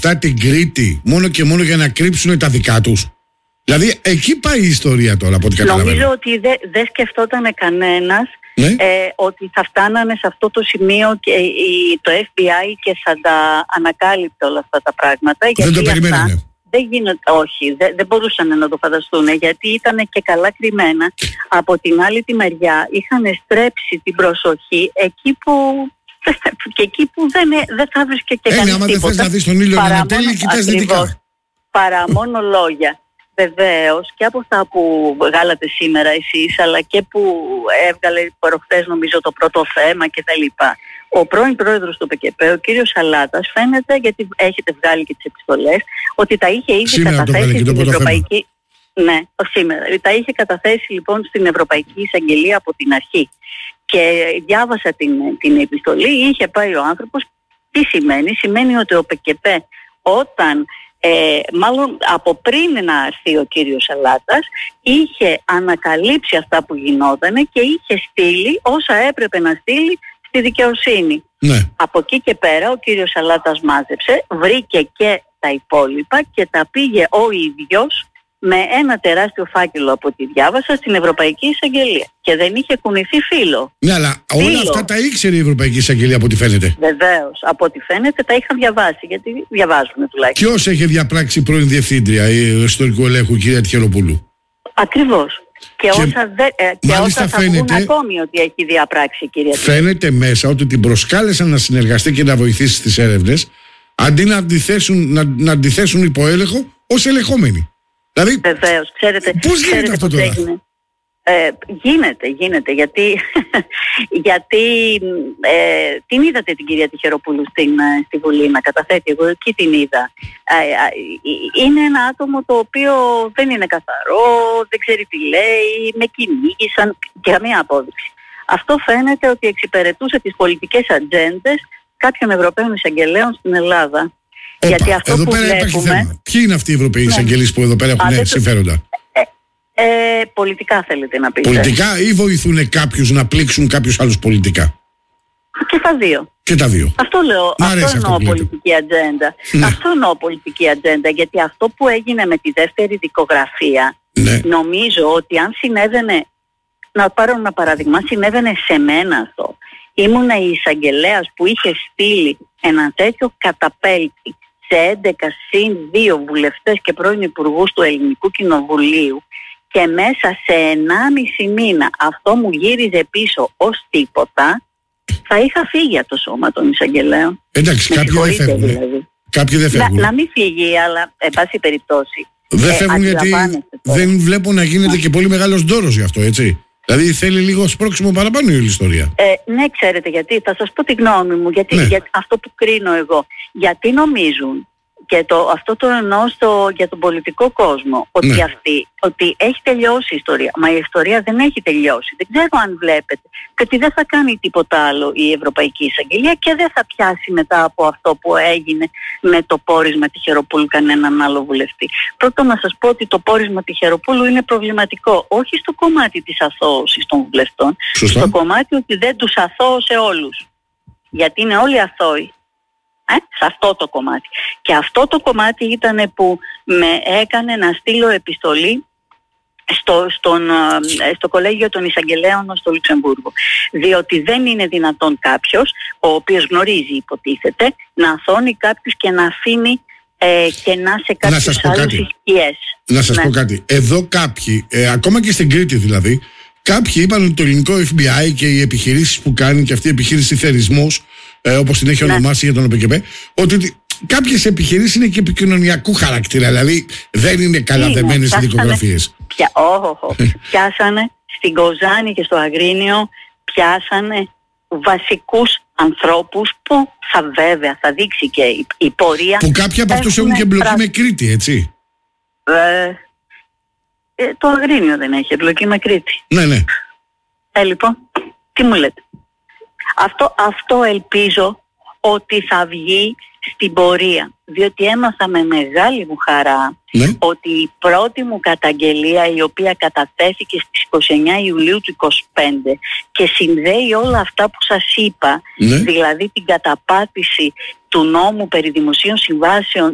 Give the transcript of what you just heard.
μπροστά την Κρήτη μόνο και μόνο για να κρύψουν τα δικά τους? Δηλαδή εκεί πάει η ιστορία τώρα, από ό,τι καταλαβαίνω. Νομίζω ότι δεν σκεφτόταν κανένας ότι θα φτάνανε σε αυτό το σημείο και το FBI και θα τα ανακάλυπτε όλα αυτά τα πράγματα. Δεν το περιμένανε. Δεν γίνονται, όχι, δεν μπορούσαν να το φανταστούν, γιατί ήταν και καλά κρυμμένα. Από την άλλη τη μεριά είχαν στρέψει την προσοχή εκεί που δεν θα βρίσκε και κανείς άμα τίποτα. δεν θες να δεις τον ήλιο να ανατέλει, κοιτάς δυτικά. Παρά μόνο λόγια. Βεβαίως, και από αυτά που βγάλατε σήμερα εσείς, αλλά και που έβγαλε προχθές νομίζω το πρώτο θέμα κτλ. Ο πρώην πρόεδρος του ΠΚΠ, ο κύριος Σαλάτας, φαίνεται, γιατί έχετε βγάλει και τις επιστολές, ότι τα είχε ήδη καταθέσει στην Ευρωπαϊκή... Ναι, σήμερα. Τα είχε καταθέσει λοιπόν στην Ευρωπαϊκή Εισαγγελία από την αρχή. Και διάβασα την επιστολή, είχε πάει ο άνθρωπος. Τι σημαίνει? Σημαίνει ότι ο ΠΚΠ όταν... μάλλον από πριν να έρθει ο κύριος Σαλάτας, είχε ανακαλύψει αυτά που γινότανε και είχε στείλει όσα έπρεπε να στείλει στη δικαιοσύνη. Ναι. Από εκεί και πέρα ο κύριος Σαλάτας μάζεψε, βρήκε και τα υπόλοιπα και τα πήγε ο ίδιος με ένα τεράστιο φάκελο, από ό,τι διάβασα, στην Ευρωπαϊκή Εισαγγελία. Και δεν είχε κουνηθεί φύλλο. Ναι, αλλά όλα αυτά τα ήξερε η Ευρωπαϊκή Εισαγγελία, από ό,τι φαίνεται. Βεβαίως. Από ό,τι φαίνεται τα είχαν διαβάσει, γιατί διαβάζουμε τουλάχιστον. Ποιος είχε διαπράξει πρώην διευθύντρια ιστορικού ελέγχου, κυρία Τυχεροπούλου? Ακριβώς. Και όσα θα βγουν ακόμη ότι έχει διαπράξει η κυρία Τυχεροπούλου. Φαίνεται μέσα ότι την προσκάλεσαν να συνεργαστεί και να βοηθήσει στις έρευνες, αντί να αντιθέσουν υπό έλεγχο ως ελεγχόμενοι. Δηλαδή, βεβαίως, πώς γίνεται αυτό τώρα? Γίνεται, γιατί την είδατε την κυρία Τυχεροπούλου στη Βουλή να καταθέτει, εγώ εκεί την είδα. Είναι ένα άτομο το οποίο δεν είναι καθαρό, δεν ξέρει τι λέει, με κυνήγησαν, καμία απόδειξη. Αυτό φαίνεται ότι εξυπηρετούσε τις πολιτικές ατζέντες κάποιων Ευρωπαίων εισαγγελέων στην Ελλάδα. Γιατί αυτό εδώ που πέρα βλέπουμε... υπάρχει θέμα. Ποιοι είναι αυτοί οι Ευρωπαίοι εισαγγελείς που εδώ πέρα έχουν συμφέροντα? Πολιτικά θέλετε να πείτε? Πολιτικά, ή βοηθούν κάποιους να πλήξουν κάποιους άλλους πολιτικά? Και τα δύο. Και τα δύο. Αυτό λέω. Αυτό εννοώ πολιτική ατζέντα. Ναι. Αυτό εννοώ πολιτική ατζέντα. Γιατί αυτό που έγινε με τη δεύτερη δικογραφία, ναι, νομίζω ότι αν συνέβαινε, να πάρω ένα παράδειγμα, συνέβαινε σε μένα αυτό. Ήμουνα η εισαγγελέας που είχε στείλει ένα τέτοιο καταπέλτη σε 11 συν 2 βουλευτές και πρώην υπουργούς του Ελληνικού Κοινοβουλίου, και μέσα σε 1,5 μήνα αυτό μου γύριζε πίσω ως τίποτα, θα είχα φύγει από το σώμα των εισαγγελέων. Εντάξει, κάποιοι δεν φεύγουν. Δηλαδή. Κάποιοι δεν φεύγουν. Να μην φύγει, αλλά εν πάση περιπτώσει. Δεν φεύγουν γιατί δεν βλέπω να γίνεται και πολύ μεγάλος ντόρος γι' αυτό, έτσι. Δηλαδή θέλει λίγο σπρώξιμο παραπάνω η όλη ιστορία. Ναι, ξέρετε γιατί, θα σας πω τη γνώμη μου, γιατί αυτό που κρίνω εγώ. Γιατί νομίζουν, και αυτό το εννοώ για τον πολιτικό κόσμο, ότι ότι έχει τελειώσει η ιστορία. Μα η ιστορία δεν έχει τελειώσει. Δεν ξέρω αν βλέπετε. Και ότι δεν θα κάνει τίποτα άλλο η Ευρωπαϊκή Εισαγγελία και δεν θα πιάσει μετά από αυτό που έγινε με το πόρισμα Τυχεροπούλου κανέναν άλλο βουλευτή. Πρώτον να σας πω ότι το πόρισμα Τυχεροπούλου είναι προβληματικό. Όχι στο κομμάτι της αθώωσης των βουλευτών. Σωστά. Στο κομμάτι ότι δεν τους αθώωσε όλους. Γιατί είναι όλοι αθώοι. Σε αυτό το κομμάτι. Και αυτό το κομμάτι ήταν που με έκανε να στείλω επιστολή στο Κολέγιο των Εισαγγελέων στο Λουξεμβούργο. Διότι δεν είναι δυνατόν κάποιος, ο οποίος γνωρίζει υποτίθεται, να αθώνει κάποιους και να αφήνει κενά σε κάποιους άλλους ισχυές. Να σας πω κάτι. Εδώ κάποιοι, ακόμα και στην Κρήτη δηλαδή, κάποιοι είπαν ότι το ελληνικό FBI και οι επιχειρήσεις που κάνει, και αυτή η επιχείρηση θερισμός, όπως την έχει ονομάσει για τον ΟΠΚΠ, ότι κάποιες επιχειρήσεις είναι και επικοινωνιακού χαρακτήρα, δηλαδή δεν είναι καλά δεμένες οι δικογραφίες. Πιάσανε στην Κοζάνη και στο Αγρίνιο, πιάσανε βασικούς ανθρώπους που βέβαια θα δείξει και η πορεία. Που κάποιοι από αυτούς έχουν και εμπλοκή με Κρήτη, έτσι. Το Αγρίνιο δεν έχει εμπλοκή με Κρήτη. Ναι. Λοιπόν, τι μου λέτε? Αυτό ελπίζω ότι θα βγει στην πορεία, διότι έμαθα με μεγάλη μου χαρά ότι η πρώτη μου καταγγελία, η οποία κατατέθηκε στις 29 Ιουλίου του 2025 και συνδέει όλα αυτά που σας είπα, δηλαδή την καταπάτηση του νόμου περί δημοσίων συμβάσεων